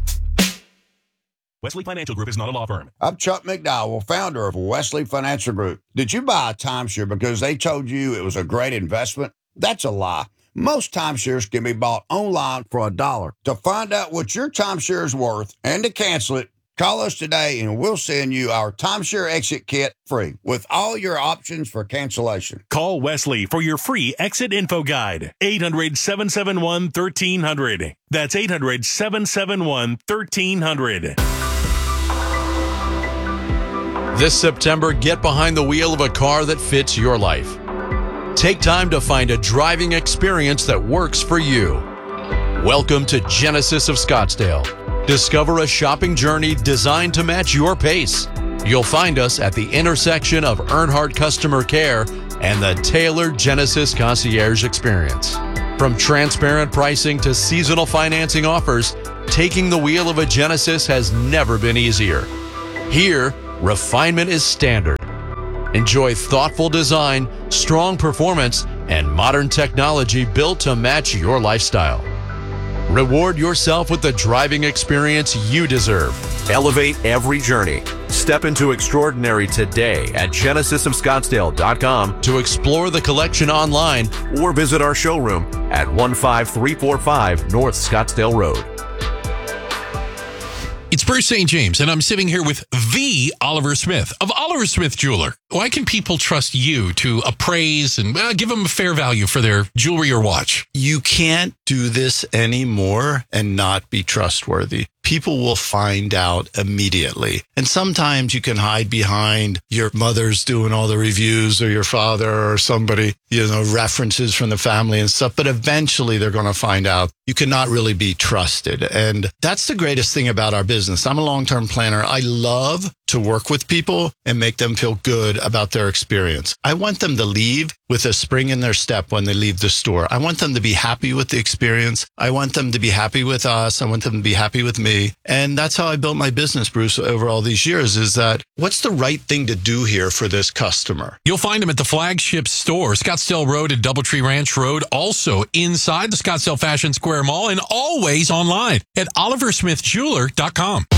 Wesley Financial Group is not a law firm.
I'm Chuck McDowell, founder of Wesley Financial Group. Did you buy a timeshare because they told you it was a great investment? That's a lie. Most timeshares can be bought online for $1. To find out what your timeshare is worth and to cancel it, Call us today and we'll send you our timeshare exit kit free with all your options for cancellation.
Call Wesley for your free exit info guide. 800-771-1300. That's 800-771-1300.
This September, get behind the wheel of a car that fits your life. Take time to find a driving experience that works for you. Welcome to Genesis of Scottsdale. Discover a shopping journey designed to match your pace. You'll find us at the intersection of Earnhardt Customer Care and the tailored Genesis Concierge Experience. From transparent pricing to seasonal financing offers, taking the wheel of a Genesis has never been easier. Here, refinement is standard. Enjoy thoughtful design, strong performance, and modern technology built to match your lifestyle. Reward yourself with the driving experience you deserve.
Elevate every journey. Step into extraordinary today at genesisofscottsdale.com
to explore the collection online
or visit our showroom at 15345 North Scottsdale Road.
It's Bruce St. James, and I'm sitting here with the Oliver Smith of Oliver Smith Jeweler. Why can people trust you to appraise and give them a fair value for their jewelry or watch?
You can't do this anymore and not be trustworthy. People will find out immediately. And sometimes you can hide behind your mother's doing all the reviews or your father or somebody, references from the family and stuff. But eventually they're going to find out you cannot really be trusted. And that's the greatest thing about our business. I'm a long-term planner. I love to work with people and make them feel good about their experience. I want them to leave with a spring in their step when they leave the store. I want them to be happy with the experience. I want them to be happy with us. I want them to be happy with me. And that's how I built my business, Bruce, over all these years, is that what's the right thing to do here for this customer?
You'll find them at the flagship store, Scottsdale Road and Doubletree Ranch Road, also inside the Scottsdale Fashion Square Mall, and always online at oliversmithjeweler.com.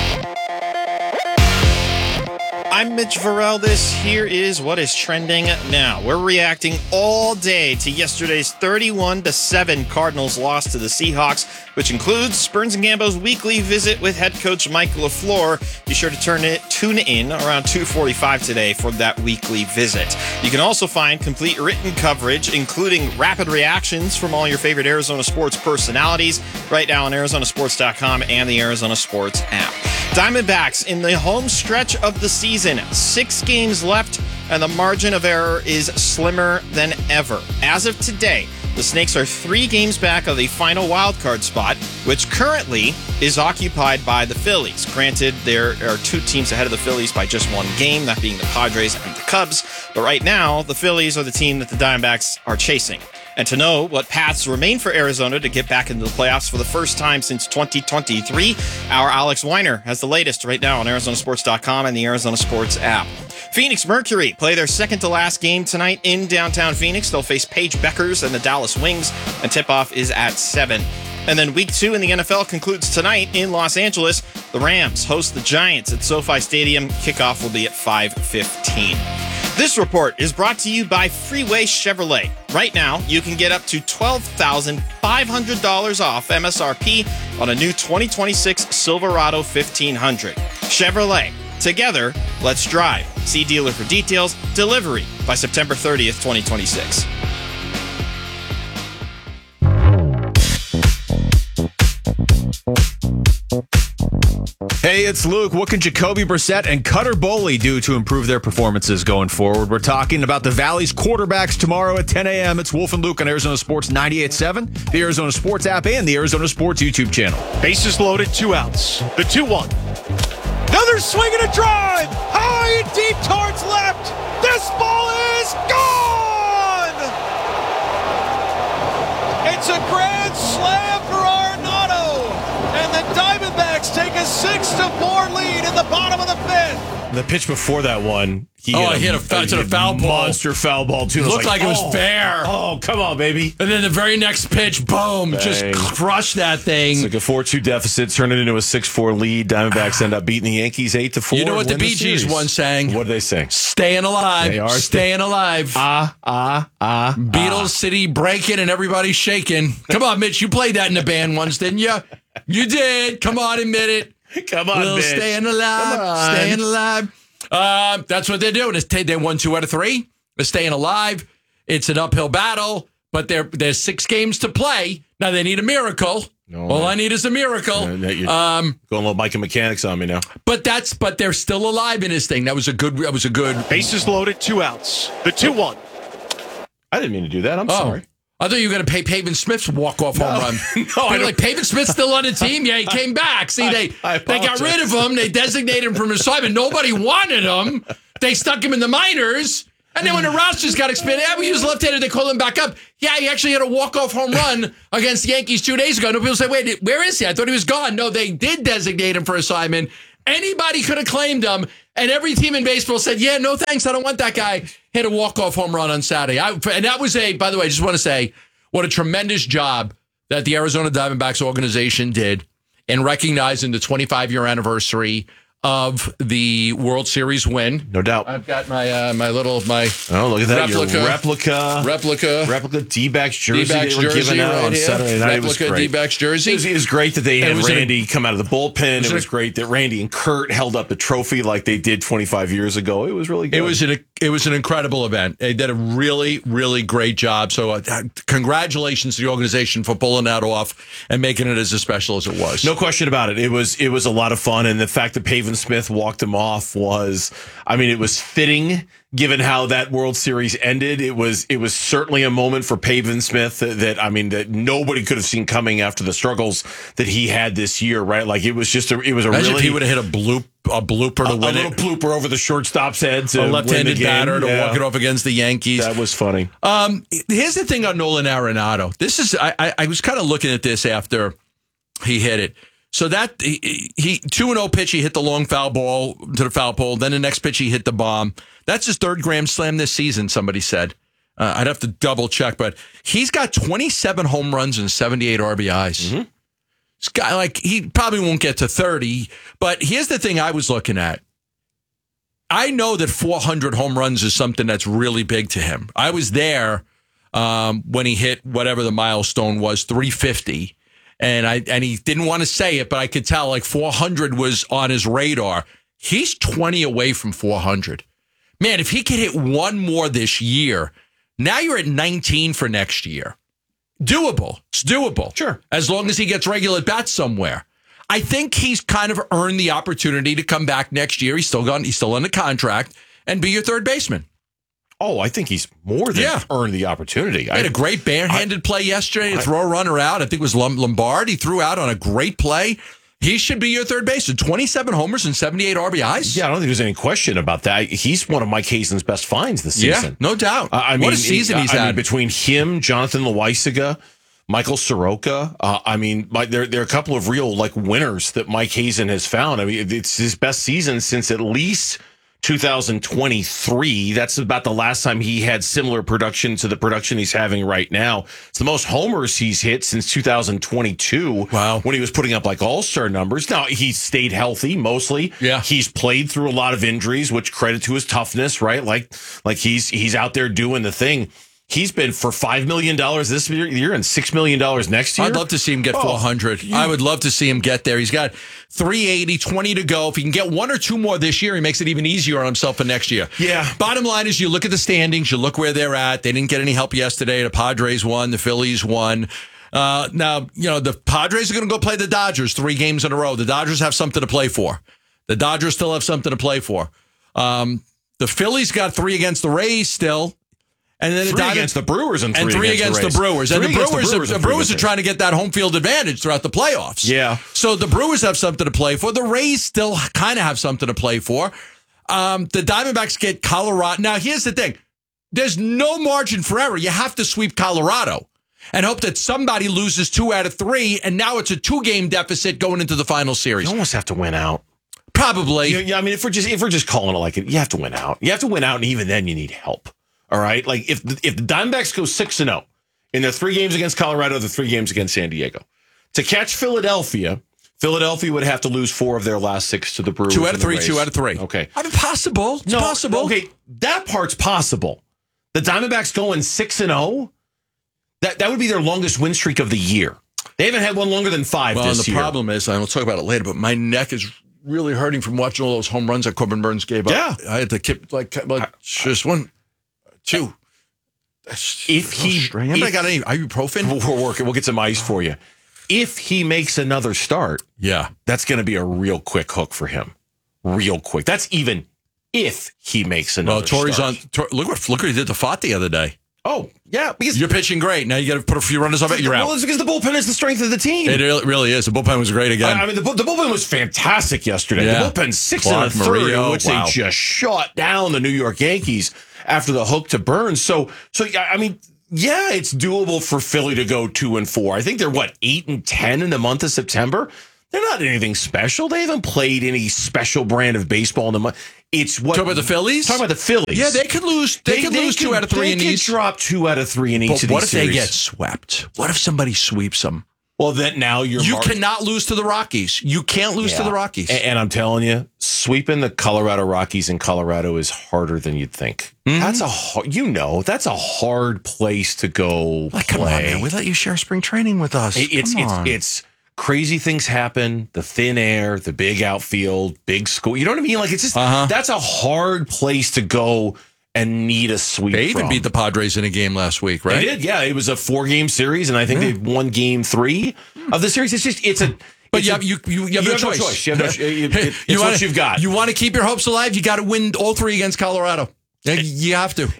I'm Mitch Varell. This here is what is trending now. We're reacting all day to yesterday's 31-7 Cardinals loss to the Seahawks, which includes Spurns and Gambo's weekly visit with head coach Mike LaFleur. Be sure to tune in around 2:45 today for that weekly visit. You can also find complete written coverage, including rapid reactions from all your favorite Arizona sports personalities, right now on ArizonaSports.com and the Arizona Sports app. Diamondbacks in the home stretch of the season. 6 games left, and the margin of error is slimmer than ever. As of today, the Snakes are 3 games back of the final wildcard spot, which currently is occupied by the Phillies. Granted, there are 2 teams ahead of the Phillies by just 1 game, that being the Padres and the Cubs. But right now, the Phillies are the team that the Diamondbacks are chasing. And to know what paths remain for Arizona to get back into the playoffs for the first time since 2023, our Alex Weiner has the latest right now on ArizonaSports.com and the Arizona Sports app. Phoenix Mercury play their second-to-last game tonight in downtown Phoenix. They'll face Paige Beckers and the Dallas Wings, and tip-off is at 7. And then Week 2 in the NFL concludes tonight in Los Angeles. The Rams host the Giants at SoFi Stadium. Kickoff will be at 5:15. This report is brought to you by Freeway Chevrolet. Right now, you can get up to $12,500 off MSRP on a new 2026 Silverado 1500. Chevrolet. Together, let's drive. See dealer for details. Delivery by September 30th, 2026.
Hey, it's Luke. What can Jacoby Brissett and Cutter Boley do to improve their performances going forward? We're talking about the Valley's quarterbacks tomorrow at 10 a.m. It's Wolf and Luke on Arizona Sports 98.7, the Arizona Sports app, and the Arizona Sports YouTube channel.
Bases loaded, 2 outs. The 2-1. Another swing and a drive. High and deep towards left. This ball is gone. It's a grand slam for Arenado. And the Diamondbacks take a 6-4 lead in the bottom of the 5th.
The pitch before that one,
he hit a foul ball.
Monster foul ball, too.
Looked like it was fair.
Oh, come on, baby.
And then the very next pitch, boom,
Bang.
just crushed that thing.
It's like a 4-2 deficit, turned it into a 6-4 lead. Diamondbacks end up beating the Yankees 8-4.
You know what the Bee Gees once sang?
What did they sing?
Staying alive.
They are
staying alive. Beatles City breaking and everybody shaking. Come on, Mitch, you played that in the band once, didn't you? You did. Come on, admit it.
Come on,
Little
bitch.
staying alive. Staying alive. That's what they're doing. They won 2 out of 3. They're staying alive. It's an uphill battle, but there's 6 games to play. Now they need a miracle. All I need is a miracle.
Going a little Micah Mechanics on me now.
But they're still alive in this thing. That was a good.
Bases loaded, 2 outs. The 2-1.
I didn't mean to do that. I'm sorry.
I thought you were going to pay Pavin Smith's walk-off home run.
No, I
like Pavin Smith's still on the team. Yeah, he came back. See, they got rid of him. They designated him from assignment. Nobody wanted him. They stuck him in the minors. And then when the rosters got expanded, we use left-handed, they called him back up. Yeah, he actually had a walk-off home run against the Yankees 2 days ago. And people say, wait, where is he? I thought he was gone. No, they did designate him for assignment. Anybody could have claimed him. And every team in baseball said, yeah, no thanks, I don't want that guy. Hit a walk-off home run on Saturday. And that was by the way, I just want to say, what a tremendous job that the Arizona Diamondbacks organization did in recognizing the 25-year anniversary of the World Series win.
No doubt.
I've got my look at
that. Replica D-backs jersey
D-backs
they were giving out on Saturday night.
Replica D-backs jersey.
It was great that they had Randy come out of the bullpen. It was great that Randy and Kurt held up the trophy like they did 25 years ago. It was really good.
It was an incredible event. They did a really, really great job. So congratulations to the organization for pulling that off and making it as special as it was.
No question about it. It was a lot of fun. And the fact that Pavin Smith walked him off was fitting given how that World Series ended. It was certainly a moment for Pavin Smith that nobody could have seen coming after the struggles that he had this year, right? Like it was
Imagine if he would have hit a blooper to win it.
A little blooper over the shortstop's head to
a left-handed batter to walk it off against the Yankees.
That was funny.
Here's the thing on Nolan Arenado. This is I was kind of looking at this after he hit it. So that he 2-0 pitch, he hit the long foul ball to the foul pole. Then the next pitch, he hit the bomb. That's his 3rd grand slam this season, somebody said. I'd have to double check, but he's got 27 home runs and 78 RBIs. Mm-hmm. This guy, he probably won't get to 30, but here's the thing I was looking at. I know that 400 home runs is something that's really big to him. I was there when he hit whatever the milestone was, 350. And he didn't want to say it, but I could tell 400 was on his radar. He's 20 away from 400. Man, if he could hit one more this year, now you're at 19 for next year. Doable. It's doable.
Sure.
As long as he gets regular bats somewhere. I think he's kind of earned the opportunity to come back next year. He's still under contract and be your third baseman.
Oh, I think he's more than earned the opportunity.
He had a great barehanded play yesterday to throw a runner out. I think it was Lombard. He threw out on a great play. He should be your third baseman. 27 homers and 78 RBIs.
Yeah, I don't think there's any question about that. He's one of Mike Hazen's best finds this season.
Yeah, no doubt. What a season he's had.
Between him, Jonathan Loaisiga, Michael Soroka. There are a couple of real winners that Mike Hazen has found. I mean, it's his best season since at least 2023. That's about the last time he had similar production to the production he's having right now. It's the most homers he's hit since 2022.
Wow.
When he was putting up all-star numbers. Now, he's stayed healthy mostly.
Yeah.
He's played through a lot of injuries, which credit to his toughness, right? Like he's out there doing the thing. He's been for $5 million this year and $6 million next year.
I'd love to see him get 400. I would love to see him get there. He's got 380, 20 to go. If he can get 1 or 2 more this year, he makes it even easier on himself for next year.
Yeah.
Bottom line is you look at the standings, you look where they're at. They didn't get any help yesterday. The Padres won. The Phillies won. Now, the Padres are going to go play the Dodgers 3 games in a row. The Dodgers have something to play for. The Dodgers still have something to play for. The Phillies got 3 against the Rays still. And then
3 against the Brewers and 3
against the Brewers. And the Brewers are trying to get that home field advantage throughout the playoffs.
Yeah.
So the Brewers have something to play for. The Rays still kind of have something to play for. The Diamondbacks get Colorado. Now, here's the thing. There's no margin for error. You have to sweep Colorado and hope that somebody loses 2 out of 3, and now it's a 2-game deficit going into the final series.
You almost have to win out.
Probably.
Yeah, I mean, if we're just calling it like it, you have to win out. You have to win out, and even then you need help. All right, if the Diamondbacks go 6-0 in their 3 games against Colorado, the 3 games against San Diego, to catch Philadelphia would have to lose 4 of their last 6 to the Brewers.
2 out of 3. 2 out of 3.
Okay,
I mean, possible. It's possible.
Okay, that part's possible. The Diamondbacks going 6-0. That would be their longest win streak of the year. They haven't had one longer than 5
Well, and
this
the
year.
problem is, and we'll talk about it later, but my neck is really hurting from watching all those home runs that Corbin Burns gave up.
Yeah.
I had to keep, just 1, 2. Anybody got any ibuprofen?
We'll get some ice for you. If he makes another start, that's going to be a real quick hook for him. Real quick. That's even if he makes another
Torrey's
start.
look what he did to Fott the other day.
Oh, yeah. Because
you're pitching great. Now you got to put a few runners off it. You're out.
Well, it's because the bullpen is the strength of the team.
It really is. The bullpen was great again.
I mean, the bullpen was fantastic yesterday.
Yeah.
The bullpen 6
Clark,
in the third,
Murillo,
in which
wow.
they just shut down the New York Yankees after the hook to Burns. So yeah, I mean, yeah, it's doable for Philly to go 2-4. I think they're 8-10 in the month of September. They're not anything special. They haven't played any special brand of baseball in the month. It's what
Talk about the Phillies.
Talking about the Phillies.
Yeah, they could lose. They could lose 2 out of 3 in
They could
these.
drop 2 out of 3 in each of these
What if
series.
they get swept? What if somebody sweeps them?
Well, then now you
cannot lose to the Rockies. You can't lose to the Rockies.
And I'm telling you, sweeping the Colorado Rockies in Colorado is harder than you'd think.
Mm-hmm.
That's that's a hard place to go play.
Come on, man. We let you share spring training with us.
It's crazy things happen. The thin air, the big outfield, big school. You know what I mean? Like, it's just that's a hard place to go and need a sweep.
They even beat the Padres in a game last week, right?
They did, yeah. It was a 4-game series, and I think they won game 3 of the series.
But you have no choice.
You have it's what you've got.
You want to keep your hopes alive, you got to win all 3 against Colorado. You have to.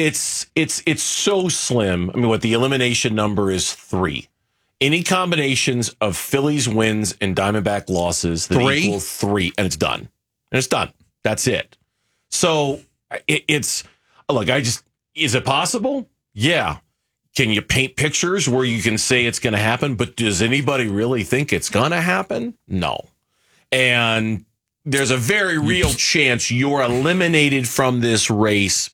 It's so slim. I mean, what the elimination number is 3. Any combinations of Phillies wins and Diamondback losses that
3?
equal 3, and it's done. And it's done. That's it. So it's look. Is it possible? Yeah. Can you paint pictures where you can say it's going to happen? But does anybody really think it's going to happen? No. And there's a very real chance you're eliminated from this race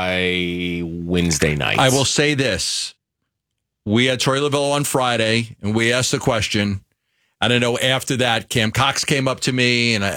by Wednesday night.
I will say this. We had Troy Lavello on Friday, and we asked the question. And I know after that, Cam Cox came up to me, and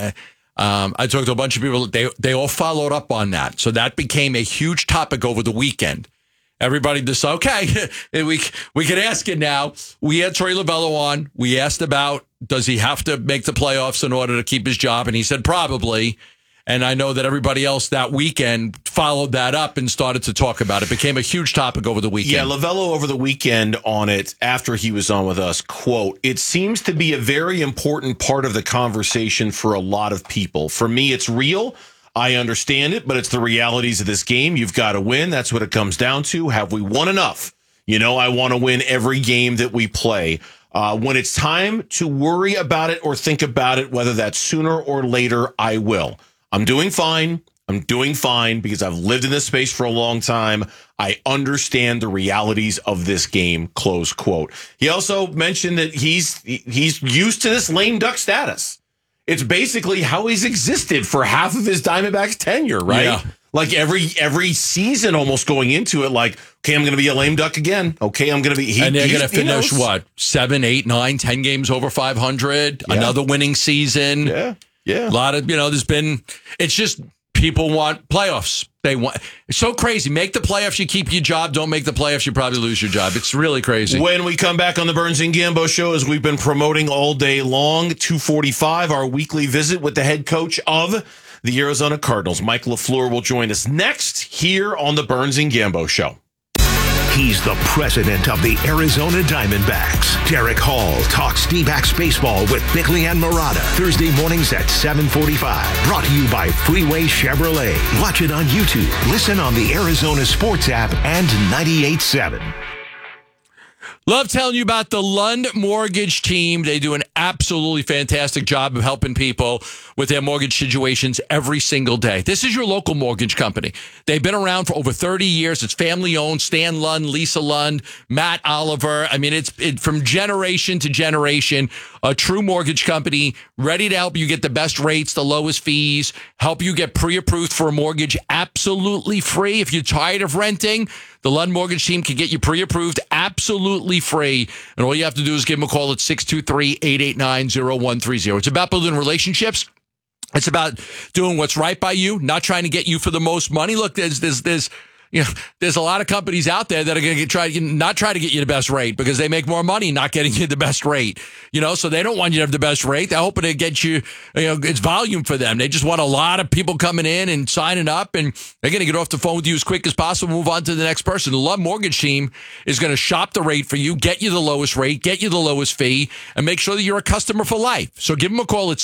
I talked to a bunch of people. They all followed up on that. So that became a huge topic over the weekend. Everybody decided, okay, we can ask it now. We had Troy Lavello on. We asked about, does he have to make the playoffs in order to keep his job? And he said probably. And I know that everybody else that weekend followed that up and started to talk about it. It became a huge topic over the weekend.
Yeah, Lavello over the weekend on it after he was on with us, quote, "It seems to be a very important part of the conversation for a lot of people. For me, it's real. I understand it, but it's the realities of this game. You've got to win. That's what it comes down to. Have we won enough? You know, I want to win every game that we play. When it's time to worry about it or think about it, whether that's sooner or later, I will. I'm doing fine. I'm doing fine because I've lived in this space for a long time. I understand the realities of this game," close quote. He also mentioned that he's used to this lame duck status. It's basically how he's existed for half of his Diamondbacks tenure, right?
Yeah.
Like every season almost going into it, like, okay, I'm going to be a lame duck again. Okay, I'm going to be.
And they're going to finish, 7, 8, 9, 10 games over 500, another winning season.
Yeah. Yeah.
A lot of, it's just people want playoffs. It's so crazy. Make the playoffs, you keep your job. Don't make the playoffs, you probably lose your job. It's really crazy.
When we come back on the Burns and Gambo show, as we've been promoting all day long, 2:45, our weekly visit with the head coach of the Arizona Cardinals, Mike LaFleur, will join us next here on the Burns and Gambo show.
He's the president of the Arizona Diamondbacks. Derek Hall talks D-backs baseball with Bickley and Murata. Thursday mornings at 7:45. Brought to you by Freeway Chevrolet. Watch it on YouTube. Listen on the Arizona Sports app and 98.7.
Love telling you about the Lund Mortgage team. They do an absolutely fantastic job of helping people with their mortgage situations every single day. This is your local mortgage company. They've been around for over 30 years. It's family owned. Stan Lund, Lisa Lund, Matt Oliver. I mean, it's from generation to generation, a true mortgage company ready to help you get the best rates, the lowest fees, help you get pre-approved for a mortgage absolutely free. If you're tired of renting, the Lund Mortgage team can get you pre-approved absolutely free. And all you have to do is give them a call at 623-889-0130. It's about building relationships. It's about doing what's right by you, not trying to get you for the most money. Look, there's there's a lot of companies out there that are going to not try to get you the best rate because they make more money not getting you the best rate. So they don't want you to have the best rate. They're hoping to get you, it's volume for them. They just want a lot of people coming in and signing up, and they're going to get off the phone with you as quick as possible, move on to the next person. The Love Mortgage team is going to shop the rate for you, get you the lowest rate, get you the lowest fee, and make sure that you're a customer for life. So give them a call at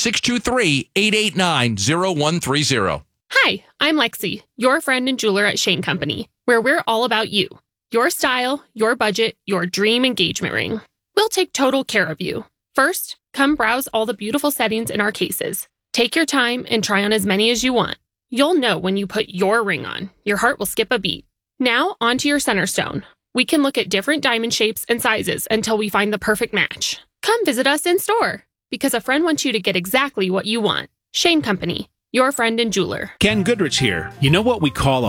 623-889-0130.
Hi, I'm Lexi, your friend and jeweler at Shane Company, where we're all about you. Your style, your budget, your dream engagement ring. We'll take total care of you. First, come browse all the beautiful settings in our cases. Take your time and try on as many as you want. You'll know when you put your ring on. Your heart will skip a beat. Now, onto your center stone. We can look at different diamond shapes and sizes until we find the perfect match. Come visit us in store, because a friend wants you to get exactly what you want. Shane Company, your friend and jeweler.
Ken Goodrich here. You know what we call a